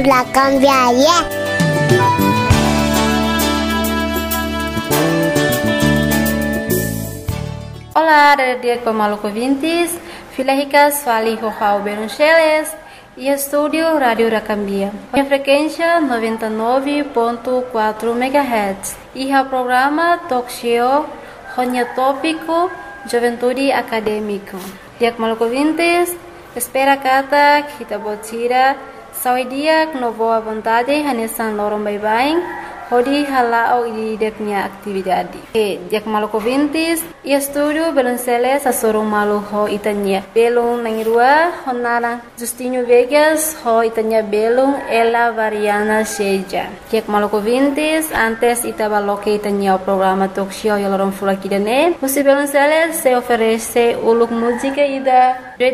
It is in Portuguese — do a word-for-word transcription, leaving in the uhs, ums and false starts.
La cambiaria. Olá, dia Pamaluco ouvintes, Filahicas Fali Rohau Beruncheles e estúdio Rádio Racambia. A frequência noventa e nove ponto quatro megahertz e o programa Talk Show Ronya Tópico Juventude Acadêmico. Dia Pamaluco ouvintes, espera kata kita botira saudia no boa vontade hanesan lorong bye-bye. Hodi halao di punya atividade. E dia Pamaluco ouvintes, e estúdio Beluncele sa sorong malu ho itanya. Belung nangirua honara Justinho Vegas ho itanya belung ela variana seja. Dia Pamaluco ouvintes, antes ita baloke itanya o programa talk show ya lorong fula kidane. Musi Beluncele se oferece uluk música ida